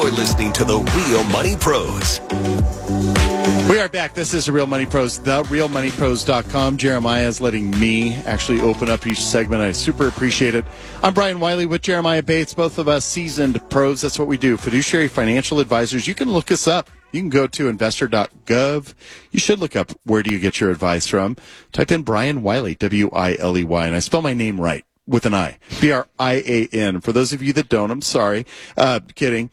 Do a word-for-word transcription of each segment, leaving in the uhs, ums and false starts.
You're listening to the Real Money Pros. We are back. This is the Real Money Pros, the real money pros dot com. Jeremiah is letting me actually open up each segment. I super appreciate it. I'm Brian Wiley with Jeremiah Bates, both of us seasoned pros. That's what we do. Fiduciary financial advisors. You can look us up. You can go to investor dot gov. You should look up where do you get your advice from. Type in Brian Wiley, W I L E Y, and I spell my name right with an I, B R I A N. For those of you that don't, I'm sorry. Uh, kidding.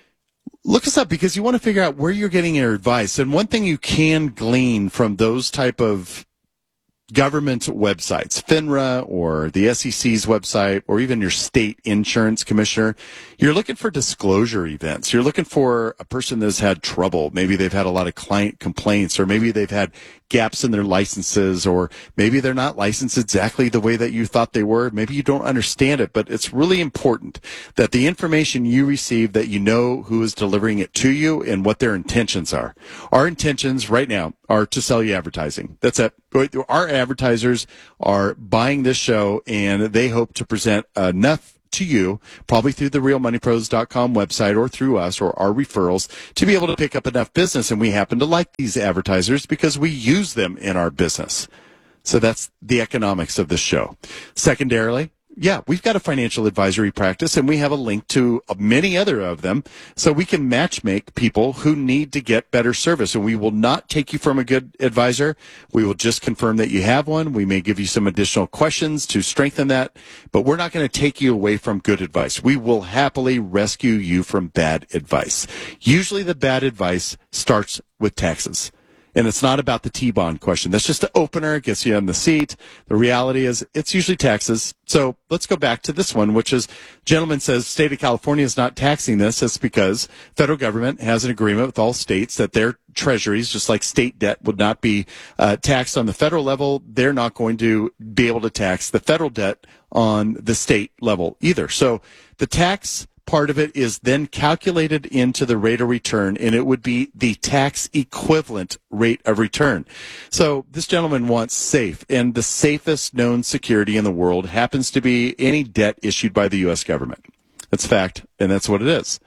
Look us up because you want to figure out where you're getting your advice. And one thing you can glean from those type of government websites, FINRA or the S E C's website, or even your state insurance commissioner, you're looking for disclosure events. You're looking for a person that's had trouble. Maybe they've had a lot of client complaints, or maybe they've had gaps in their licenses, or maybe they're not licensed exactly the way that you thought they were. Maybe you don't understand it, but it's really important that the information you receive, that you know who is delivering it to you and what their intentions are. Our intentions right now are to sell you advertising. That's it. Our advertisers are buying this show, and they hope to present enough to you, probably through the real money pros dot com website or through us or our referrals, to be able to pick up enough business. And we happen to like these advertisers because we use them in our business. So that's the economics of this show. Secondarily, yeah, we've got a financial advisory practice, and we have a link to many other of them, so we can match make people who need to get better service. And we will not take you from a good advisor. We will just confirm that you have one. We may give you some additional questions to strengthen that, but we're not going to take you away from good advice. We will happily rescue you from bad advice. Usually the bad advice starts with taxes. And it's not about the T-bond question. That's just an opener. It gets you on the seat. The reality is it's usually taxes. So let's go back to this one, which is, gentleman says, state of California is not taxing this. That's because federal government has an agreement with all states that their treasuries, just like state debt, would not be uh, taxed on the federal level. They're not going to be able to tax the federal debt on the state level either. So the tax part of it is then calculated into the rate of return, and it would be the tax equivalent rate of return. So this gentleman wants safe, and the safest known security in the world happens to be any debt issued by the U S government. That's fact, and that's what it is.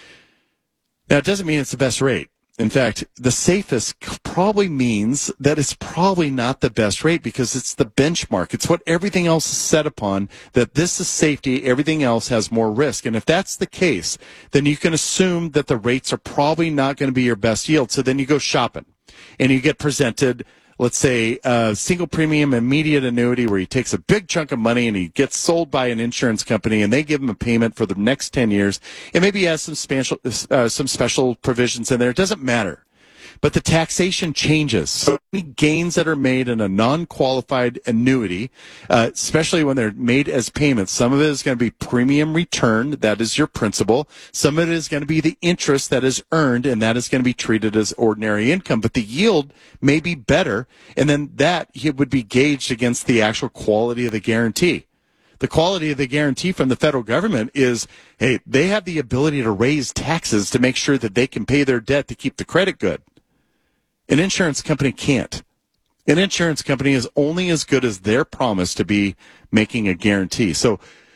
Now, it doesn't mean it's the best rate. In fact, the safest probably means that it's probably not the best rate, because it's the benchmark. It's what everything else is set upon, that this is safety, everything else has more risk. And if that's the case, then you can assume that the rates are probably not going to be your best yield. So then you go shopping and you get presented, let's say, a single premium immediate annuity where he takes a big chunk of money and he gets sold by an insurance company, and they give him a payment for the next ten years. And maybe he has some special, uh, some special provisions in there. It doesn't matter. But the taxation changes. So any gains that are made in a non-qualified annuity, uh, especially when they're made as payments, some of it is going to be premium return. That is your principal. Some of it is going to be the interest that is earned, and that is going to be treated as ordinary income. But the yield may be better, and then that it would be gauged against the actual quality of the guarantee. The quality of the guarantee from the federal government is, hey, they have the ability to raise taxes to make sure that they can pay their debt to keep the credit good. An insurance company can't. An insurance company is only as good as their promise to be making a guarantee. So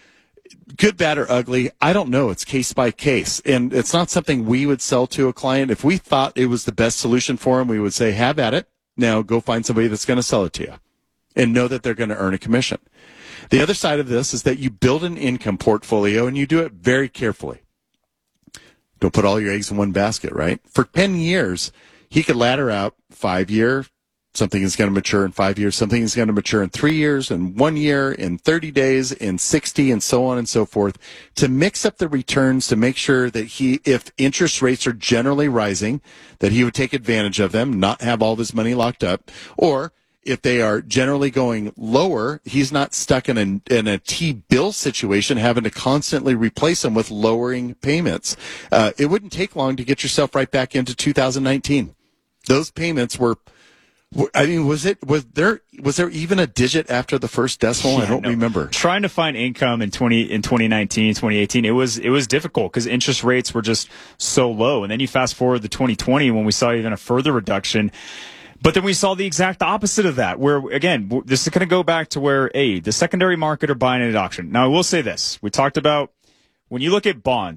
good, bad, or ugly, I don't know. It's case by case. And it's not something we would sell to a client. If we thought it was the best solution for them, we would say, have at it. Now go find somebody that's going to sell it to you and know that they're going to earn a commission. The other side of this is that you build an income portfolio, and you do it very carefully. Don't put all your eggs in one basket, right? For ten years, he could ladder out five year, something is going to mature in five years, something is going to mature in three years, in one year, in thirty days, in sixty, and so on and so forth, to mix up the returns to make sure that he, if interest rates are generally rising, that he would take advantage of them, not have all of his money locked up, or if they are generally going lower, he's not stuck in a, in a T-bill situation, having to constantly replace them with lowering payments. Uh, it wouldn't take long to get yourself right back into two thousand nineteen. Those payments were, I mean, was it, was there, was there even a digit after the first decimal? Yeah, I don't no. remember. Trying to find income in twenty in twenty nineteen, twenty eighteen, it was it was difficult because interest rates were just so low. And then you fast forward to twenty twenty when we saw even a further reduction. But then we saw the exact opposite of that, where, again, this is going to go back to where, A, the secondary market are buying it at auction. Now, I will say this. We talked about when you look at bonds,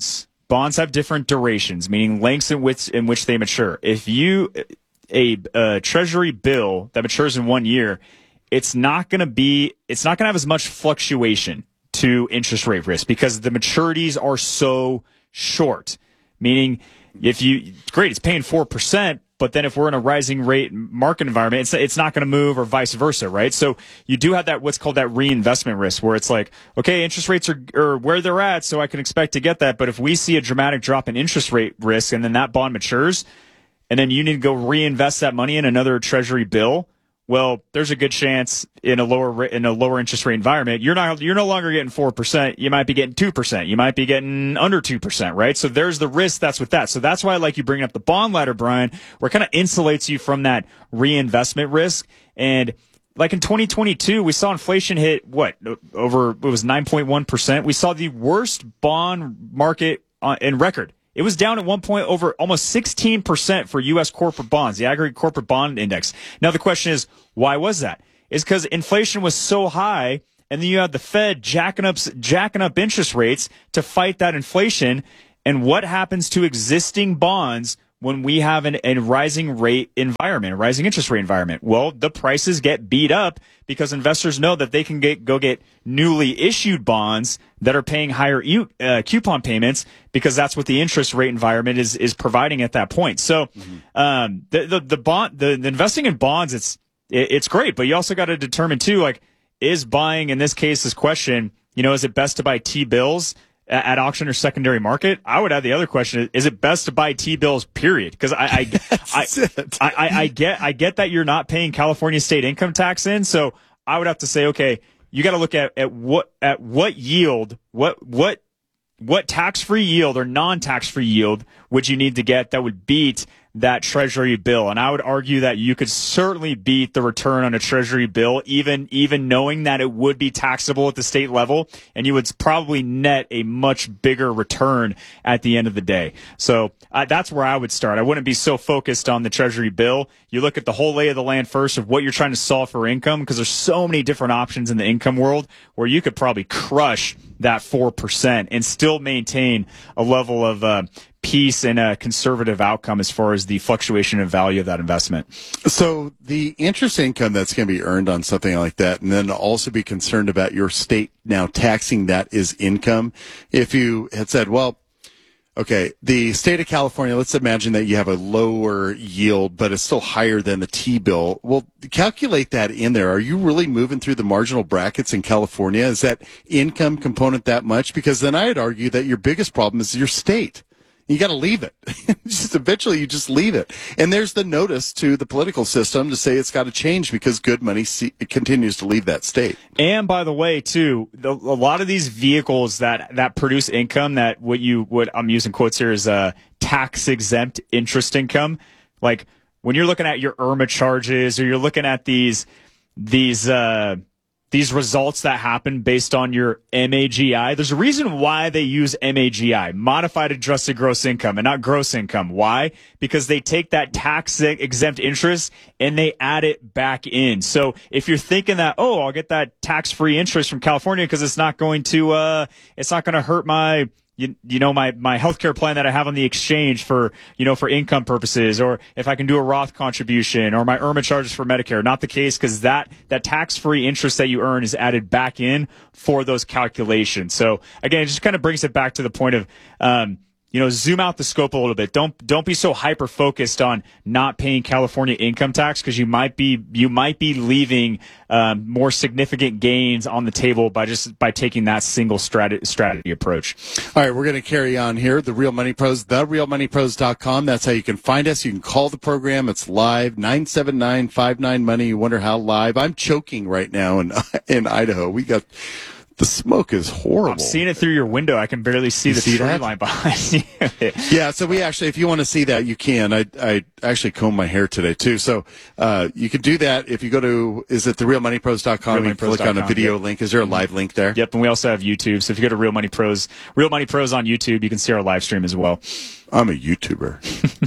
bonds have different durations, meaning lengths in which in which they mature. If you a, a treasury bill that matures in one year, it's not going to be it's not going to have as much fluctuation to interest rate risk because the maturities are so short. Meaning, if you great, it's paying four percent. But then if we're in a rising rate market environment, it's, it's not going to move or vice versa, right? So you do have that, what's called that reinvestment risk where it's like, okay, interest rates are, are where they're at, so I can expect to get that. But if we see a dramatic drop in interest rate risk and then that bond matures and then you need to go reinvest that money in another treasury bill, well, there's a good chance in a lower in a lower interest rate environment, you're not you're no longer getting four percent. You might be getting two percent. You might be getting under two percent, right? So there's the risk that's with that. So that's why I like you bringing up the bond ladder, Brian, where it kind of insulates you from that reinvestment risk. And like in twenty twenty-two, we saw inflation hit what over it was nine point one percent. We saw the worst bond market in record. It was down at one point over almost sixteen percent for U S corporate bonds, the aggregate corporate bond index. Now, the question is, why was that? It's because inflation was so high, and then you had the Fed jacking up, jacking up interest rates to fight that inflation. And what happens to existing bonds when we have an, a rising rate environment, a rising interest rate environment? Well, the prices get beat up because investors know that they can get, go get newly issued bonds that are paying higher uh, coupon payments because that's what the interest rate environment is is providing at that point. So, mm-hmm. um, the, the the bond, the, the investing in bonds, it's it, it's great, but you also got to determine too, like, is buying in this case, this question, you know, is it best to buy T-bills at auction or secondary market? I would add the other question: is it best to buy T-bills? Period. Because I, I, I, I, I, I get, I get that you're not paying California state income tax in, so I would have to say, okay, you got to look at, at what at what yield, what what what tax-free yield or non-tax-free yield would you need to get that would beat that treasury bill? And I would argue that you could certainly beat the return on a treasury bill, even even knowing that it would be taxable at the state level, and you would probably net a much bigger return at the end of the day. So uh, that's where I would start. I wouldn't be so focused on the treasury bill. You look at the whole lay of the land first of what you're trying to solve for income, because there's so many different options in the income world where you could probably crush that four percent and still maintain a level of uh, peace and a conservative outcome as far as the fluctuation in value of that investment. So the interest income that's going to be earned on something like that, and then also be concerned about your state now taxing that as income. If you had said, well, okay, the state of California, let's imagine that you have a lower yield, but it's still higher than the T-bill. Well, calculate that in there. Are you really moving through the marginal brackets in California? Is that income component that much? Because then I'd argue that your biggest problem is your state. You got to leave it. Just eventually, you just leave it. And there's the notice to the political system to say it's got to change because good money see, it continues to leave that state. And by the way, too, the, a lot of these vehicles that that produce income, that what you what I'm using quotes here is uh, tax exempt interest income. Like when you're looking at your I R M A charges, or you're looking at these these. Uh, These results that happen based on your M A G I. There's a reason why they use M A G I, modified adjusted gross income, and not gross income. Why? Because they take that tax exempt interest and they add it back in. So if you're thinking that, oh, I'll get that tax-free interest from California because it's not going to, uh, it's not going to hurt my, You, you know, my, my healthcare plan that I have on the exchange for, you know, for income purposes, or if I can do a Roth contribution, or my I R M A charges for Medicare. Not the case, because that, that tax-free interest that you earn is added back in for those calculations. So again, it just kind of brings it back to the point of, um, you know, zoom out the scope a little bit. Don't don't be so hyper focused on not paying California income tax, because you might be you might be leaving um, more significant gains on the table by just by taking that single strategy strategy approach. All right, we're going to carry on here. The Real Money Pros, the real money pros dot com. That's how you can find us. You can call the program. It's live, nine seven nine, five nine money. You wonder how live. I'm choking right now in in Idaho. We got. The smoke is horrible. I'm seeing it through your window. I can barely see you the see tree that? line behind you. Yeah, so we actually, if you want to see that, you can. I I actually combed my hair today, too. So uh, you can do that if you go to, is it the real money pros dot com? You click on a video yep. link. Is there a live link there? Yep, and we also have YouTube. So if you go to Real Money Pros, Real Money Pros on YouTube, you can see our live stream as well. I'm a YouTuber.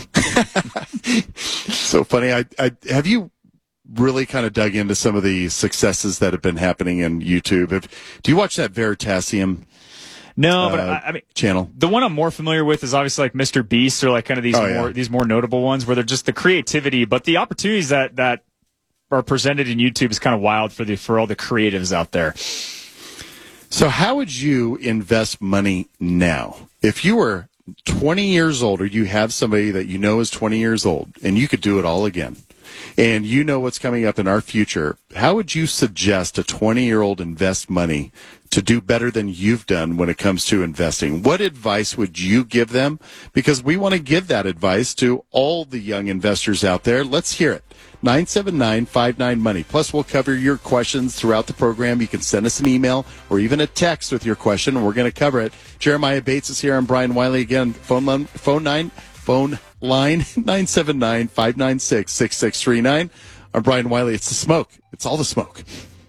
So funny. I, I have you really kind of dug into some of the successes that have been happening in YouTube. If, do you watch that Veritasium? No, but uh, I, I mean, channel. The one I'm more familiar with is obviously like Mister Beast or like kind of these Oh, more yeah. these more notable ones where they're just the creativity, but the opportunities that that are presented in YouTube is kind of wild for the for all the creatives out there. So how would you invest money now? If you were twenty years old or you have somebody that you know is twenty years old and you could do it all again, and you know what's coming up in our future, how would you suggest a twenty-year-old invest money to do better than you've done when it comes to investing? What advice would you give them? Because we want to give that advice to all the young investors out there. Let's hear it. nine seven nine five nine money. Plus, we'll cover your questions throughout the program. You can send us an email or even a text with your question, and we're going to cover it. Jeremiah Bates is here. I'm Brian Wiley. Again, phone line, phone nine, phone line nine seven nine five nine six six six three nine. I'm Brian Wiley. It's the smoke. It's all the smoke.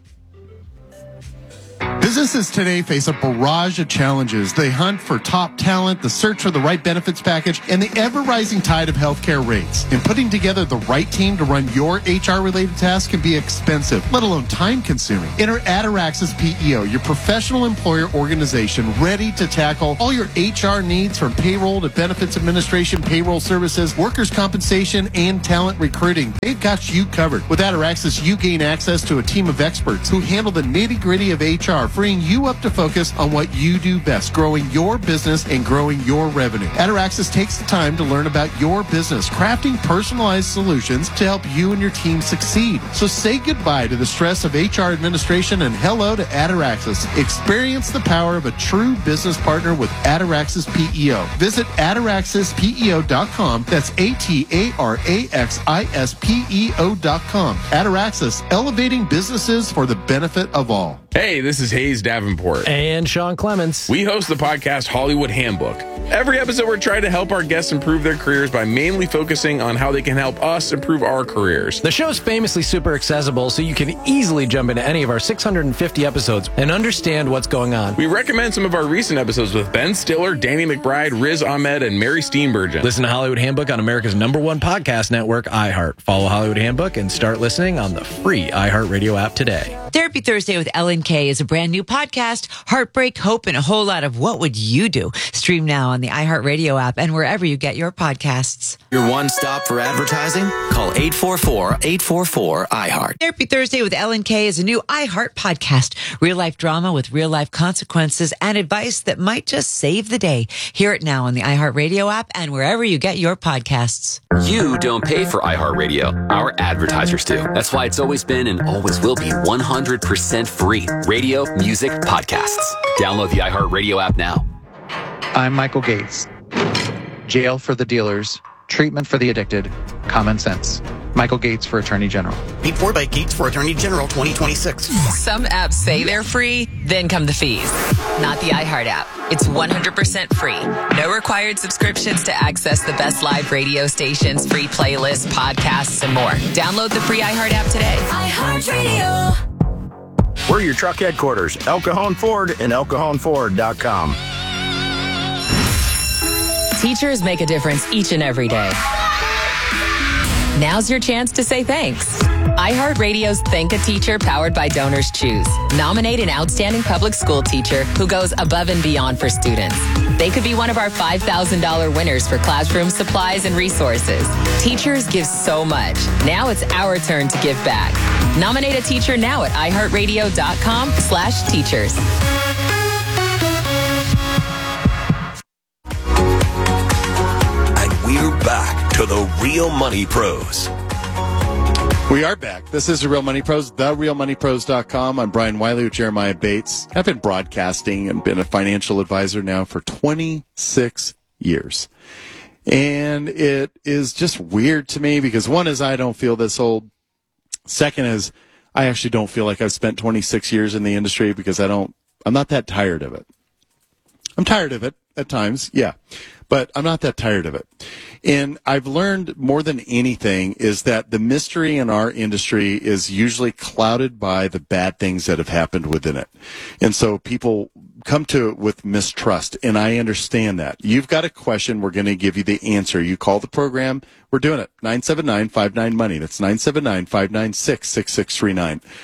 Businesses today face a barrage of challenges. They hunt for top talent, the search for the right benefits package, and the ever-rising tide of healthcare rates. And putting together the right team to run your H R-related tasks can be expensive, let alone time-consuming. Enter Ataraxis P E O, your professional employer organization ready to tackle all your H R needs from payroll to benefits administration, payroll services, workers' compensation, and talent recruiting. They've got you covered. With Ataraxis, you gain access to a team of experts who handle the nitty-gritty of H R, freeing you up to focus on what you do best, growing your business and growing your revenue. Ataraxis takes the time to learn about your business, crafting personalized solutions to help you and your team succeed. So say goodbye to the stress of H R administration and hello to Ataraxis. Experience the power of a true business partner with Ataraxis P E O. Visit ataraxis P E O dot com. That's A T A R A X I S P E O dot com. Ataraxis, elevating businesses for the benefit of all. Hey, this is Hayes Davenport. And Sean Clements. We host the podcast Hollywood Handbook. Every episode, we're trying to help our guests improve their careers by mainly focusing on how they can help us improve our careers. The show's famously super accessible, so you can easily jump into any of our six hundred fifty episodes and understand what's going on. We recommend some of our recent episodes with Ben Stiller, Danny McBride, Riz Ahmed, and Mary Steenburgen. Listen to Hollywood Handbook on America's number one podcast network, iHeart. Follow Hollywood Handbook and start listening on the free iHeartRadio app today. Therapy Thursday with Ellen Kay is a brand new podcast. Heartbreak, hope, and a whole lot of what would you do? Stream now on the iHeartRadio app and wherever you get your podcasts. Your one stop for advertising? Call eight four four, eight four four, I heart. Therapy Thursday with Ellen Kay is a new iHeart podcast. Real life drama with real life consequences and advice that might just save the day. Hear it now on the iHeartRadio app and wherever you get your podcasts. You don't pay for iHeartRadio. Our advertisers do. That's why it's always been and always will be one hundred percent free. Radio, music, podcasts. Download the iHeartRadio app now. I'm Michael Gates. Jail for the dealers, treatment for the addicted, common sense. Michael Gates for Attorney General. Paid for by Gates for Attorney General twenty twenty-six. Some apps say they're free, then come the fees. Not the iHeart app. It's one hundred percent free. No required subscriptions to access the best live radio stations, free playlists, podcasts, and more. Download the free iHeart app today. iHeartRadio. We're your truck headquarters, El Cajon Ford and El Cajon Ford dot com. Teachers make a difference each and every day. Now's your chance to say thanks. iHeartRadio's Thank a Teacher powered by Donors Choose. Nominate an outstanding public school teacher who goes above and beyond for students. They could be one of our five thousand dollars winners for classroom supplies and resources. Teachers give so much. Now it's our turn to give back. Nominate a teacher now at iHeartRadio.com slash teachers. We're back to the Real Money Pros. We are back. This is the Real Money Pros, the real money pros dot com. I'm Brian Wiley with Jeremiah Bates. I've been broadcasting and been a financial advisor now for twenty-six years. And it is just weird to me because one is I don't feel this old. Second is I actually don't feel like I've spent twenty-six years in the industry because I don't, I'm not that tired of it. I'm tired of it at times, yeah, but I'm not that tired of it. And I've learned more than anything is that the mystery in our industry is usually clouded by the bad things that have happened within it. And so people come to it with mistrust, and I understand that. You've got a question, we're going to give you the answer. You call the program, we're doing it. nine seven nine five nine money. That's nine seven nine five nine six six six three nine.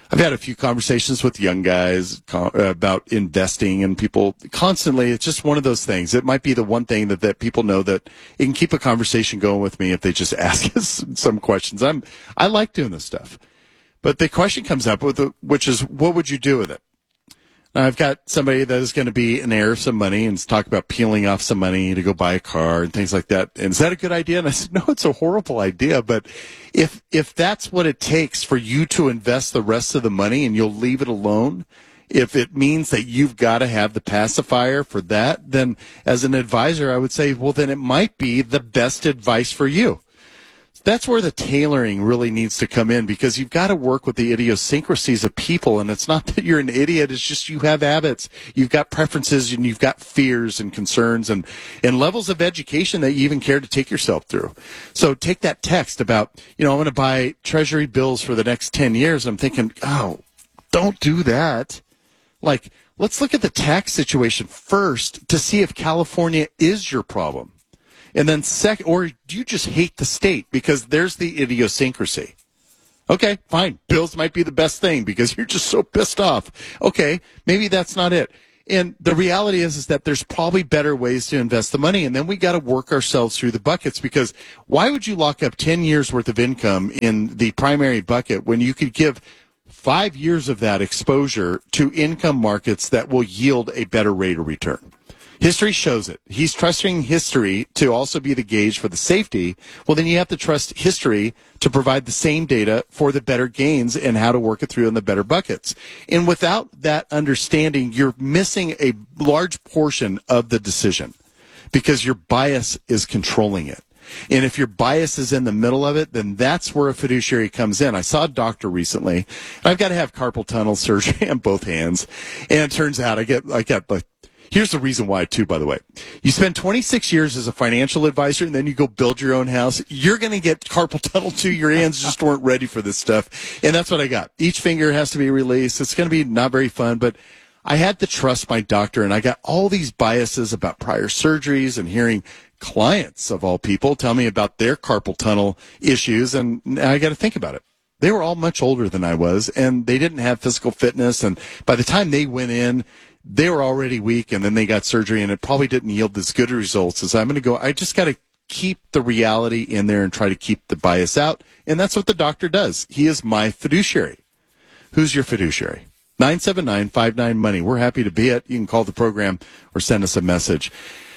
I've had a few conversations with young guys co- about investing, and people constantly, it's just one of those things. It might be the one thing that, that people know that it can keep a conversation going with me if they just ask us some questions. I'm, I like doing this stuff. But the question comes up with, the, which is, what would you do with it? Now, I've got somebody that is going to be an heir of some money and talk about peeling off some money to go buy a car and things like that. And is that a good idea? And I said, no, it's a horrible idea. But if if that's what it takes for you to invest the rest of the money and you'll leave it alone, if it means that you've got to have the pacifier for that, then as an advisor, I would say, well, then it might be the best advice for you. That's where the tailoring really needs to come in, because you've got to work with the idiosyncrasies of people. And it's not that you're an idiot. It's just you have habits. You've got preferences and you've got fears and concerns and, and levels of education that you even care to take yourself through. So take that text about, you know, I'm going to buy treasury bills for the next ten years. I'm thinking, oh, don't do that. Like, let's look at the tax situation first to see if California is your problem. And then second, or do you just hate the state? Because there's the idiosyncrasy. Okay, fine. Bills might be the best thing because you're just so pissed off. Okay, maybe that's not it. And the reality is, is that there's probably better ways to invest the money. And then we got to work ourselves through the buckets, because why would you lock up ten years worth of income in the primary bucket when you could give five years of that exposure to income markets that will yield a better rate of return? History shows it. He's trusting history to also be the gauge for the safety. Well, then you have to trust history to provide the same data for the better gains and how to work it through in the better buckets. And without that understanding, you're missing a large portion of the decision because your bias is controlling it. And if your bias is in the middle of it, then that's where a fiduciary comes in. I saw a doctor recently, and I've got to have carpal tunnel surgery on both hands. And it turns out I get, I got like, here's the reason why, too, by the way. You spend twenty-six years as a financial advisor, and then you go build your own house. You're going to get carpal tunnel, too. Your hands just weren't ready for this stuff. And that's what I got. Each finger has to be released. It's going to be not very fun, but I had to trust my doctor, and I got all these biases about prior surgeries and hearing clients, of all people, tell me about their carpal tunnel issues, and I got to think about it. They were all much older than I was, and they didn't have physical fitness, and by the time they went in, they were already weak, and then they got surgery, and it probably didn't yield as good results as I'm going to go. I just got to keep the reality in there and try to keep the bias out, and that's what the doctor does. He is my fiduciary. Who's your fiduciary? nine seven nine, five nine, money. We're happy to be it. You can call the program or send us a message.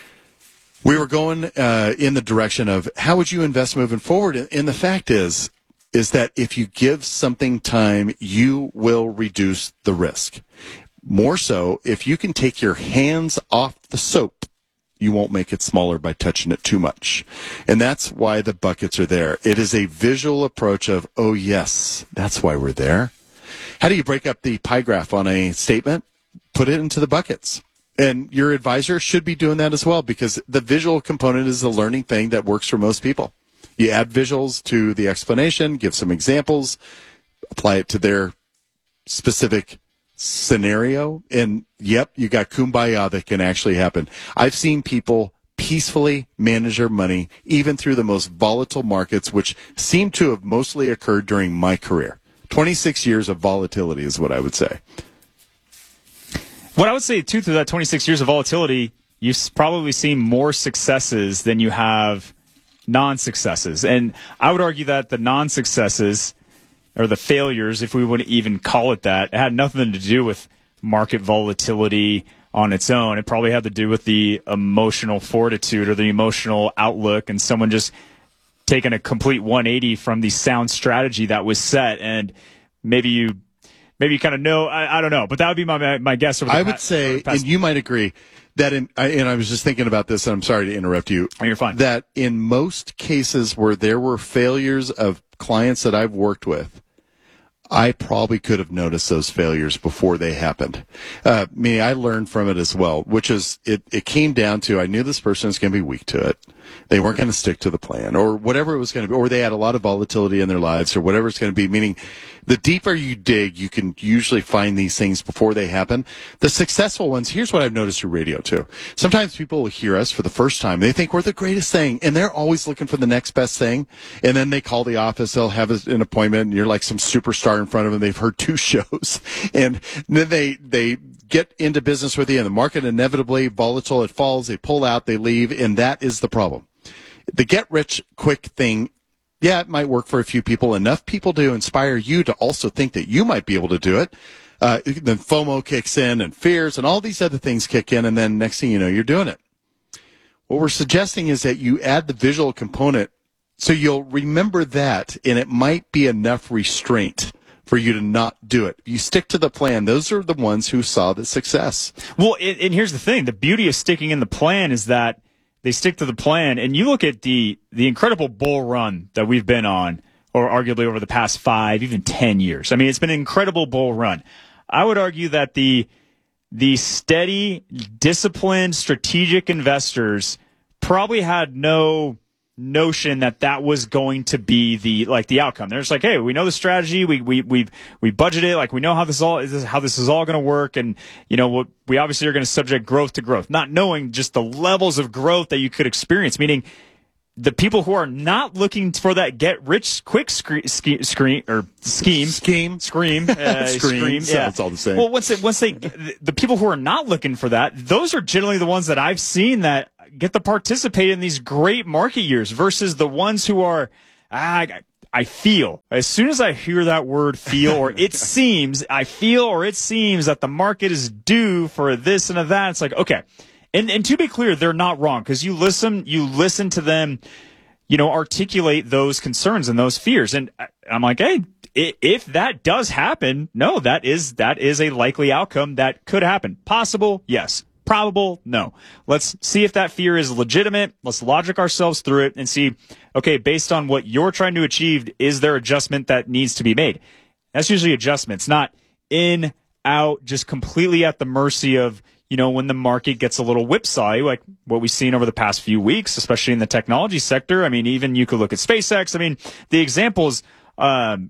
We were going uh, in the direction of how would you invest moving forward, and the fact is, is that if you give something time, you will reduce the risk. More so, if you can take your hands off the soap, you won't make it smaller by touching it too much. And that's why the buckets are there. It is a visual approach of, oh, yes, that's why we're there. How do you break up the pie graph on a statement? Put it into the buckets. And your advisor should be doing that as well, because the visual component is the learning thing that works for most people. You add visuals to the explanation, give some examples, apply it to their specific scenario, and yep, you got kumbaya that can actually happen. I've seen people peacefully manage their money even through the most volatile markets, which seem to have mostly occurred during my career. twenty-six years of volatility is what I would say. What I would say, too, through that twenty-six years of volatility, you've probably seen more successes than you have non-successes. And I would argue that the non-successes, or the failures, if we would even call it that, it had nothing to do with market volatility on its own. It probably had to do with the emotional fortitude or the emotional outlook, and someone just taking a complete one eighty from the sound strategy that was set. And maybe you maybe you kind of know, I, I don't know, but that would be my my guess. Over the I pa- would say, past- and you might agree, that in, I, and I was just thinking about this, and I'm sorry to interrupt you. Oh, you're fine. That in most cases where there were failures of clients that I've worked with, I probably could have noticed those failures before they happened. Uh, me, I learned from it as well, which is it, it came down to, I knew this person was going to be weak to it. They weren't going to stick to the plan, or whatever it was going to be, or they had a lot of volatility in their lives, or whatever it's going to be, meaning the deeper you dig, you can usually find these things before they happen. The successful ones, here's what I've noticed through radio too. Sometimes people will hear us for the first time. They think we're the greatest thing, and they're always looking for the next best thing. And then they call the office, they'll have an appointment, and you're like some superstar in front of them. They've heard two shows, and then they they get into business with you, and the market inevitably volatile. It falls. They pull out. They leave, and that is the problem. The get rich quick thing. Yeah, it might work for a few people. Enough people to inspire you to also think that you might be able to do it. Uh, then FOMO kicks in and fears and all these other things kick in, and then next thing you know, you're doing it. What we're suggesting is that you add the visual component so you'll remember that, and it might be enough restraint for you to not do it. You stick to the plan. Those are the ones who saw the success. Well, and, and here's the thing. The beauty of sticking in the plan is that they stick to the plan, and you look at the the incredible bull run that we've been on, or arguably over the past five, even ten years. I mean, it's been an incredible bull run. I would argue that the the steady, disciplined, strategic investors probably had no notion that that was going to be the like the outcome. They're just like, hey, we know the strategy, we we we we budgeted, like we know how this all is, how this is all going to work, and you know what, we obviously are going to subject growth to growth, not knowing just the levels of growth that you could experience. Meaning, the people who are not looking for that get rich quick scre- ske- screen or scheme, scheme, scream, uh, scream, scream, yeah, it's all the same. Well, once they, once they, the people who are not looking for that, those are generally the ones that I've seen that get to participate in these great market years versus the ones who are, ah, I, I feel. As soon as I hear that word feel, or it seems, I feel or it seems that the market is due for this and that, it's like, okay. And and to be clear, they're not wrong, because you listen, you listen to them, you know, articulate those concerns and those fears. And I'm like, hey, if that does happen, no, that is that is a likely outcome that could happen. Possible, yes. Probable, no. Let's see if that fear is legitimate. Let's logic ourselves through it and see, okay, based on what you're trying to achieve, is there adjustment that needs to be made? That's usually adjustments, not in, out, just completely at the mercy of, you know, when the market gets a little whipsaw, like what we've seen over the past few weeks, especially in the technology sector. I mean, even you could look at SpaceX. I mean, the examples um,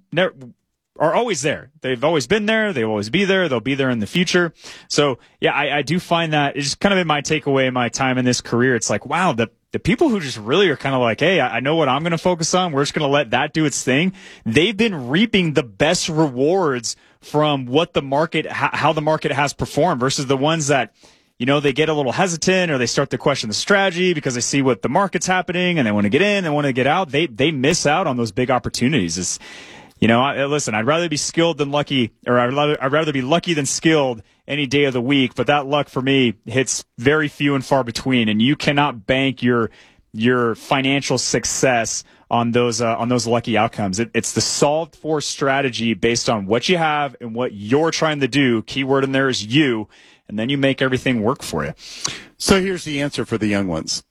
are always there. They've always been there. They'll always be there. They'll be there in the future. So, yeah, I, I do find that it's kind of been my takeaway in my time in this career. It's like, wow, the the people who just really are kind of like, hey, I, I know what I'm going to focus on. We're just going to let that do its thing. They've been reaping the best rewards from what the market, how the market has performed versus the ones that, you know, they get a little hesitant or they start to question the strategy because they see what the market's happening and they want to get in, they want to get out. They, they miss out on those big opportunities. It's, you know, I, listen, I'd rather be skilled than lucky, or I'd rather, I'd rather be lucky than skilled any day of the week. But that luck for me hits very few and far between. And you cannot bank your, your financial success on those uh, on those lucky outcomes. It, it's the solved for strategy based on what you have and what you're trying to do. Keyword in there is you, and then you make everything work for you. So here's the answer for the young ones.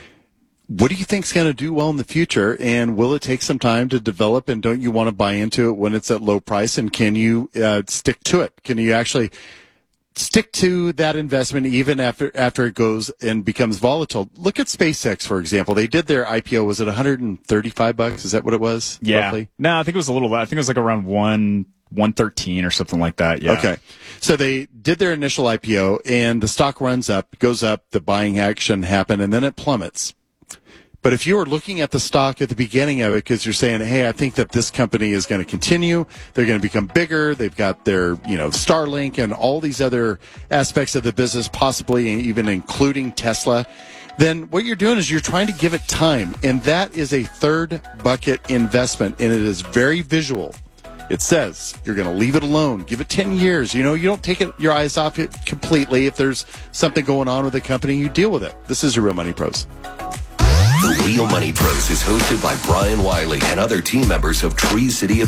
What do you think is going to do well in the future, and will it take some time to develop, and don't you want to buy into it when it's at low price, and can you uh, stick to it? Can you actually stick to that investment even after after it goes and becomes volatile? Look at SpaceX, for example. They did their I P O, was it one hundred thirty-five bucks? Is that what it was? Yeah. Roughly? No, I think it was a little, I think it was like around one, one thirteen or something like that. Yeah. Okay. So they did their initial I P O, and the stock runs up, goes up, the buying action happened, and then it plummets. But if you were looking at the stock at the beginning of it because you're saying, hey, I think that this company is going to continue, they're going to become bigger, they've got their, you know, Starlink and all these other aspects of the business, possibly even including Tesla, then what you're doing is you're trying to give it time. And that is a third bucket investment, and it is very visual. It says you're going to leave it alone, give it ten years. You know, you don't take it, your eyes off it completely. If there's something going on with the company, you deal with it. This is your Real Money Pros. The Real Money Pros is hosted by Brian Wiley and other team members of Tree City